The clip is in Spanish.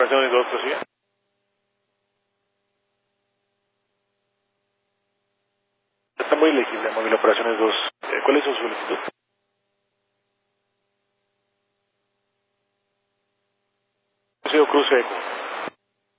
Operaciones 2, prosigue. Está muy legible, móvil Operaciones 2. ¿Cuál es su solicitud? Ha sido cruce eco.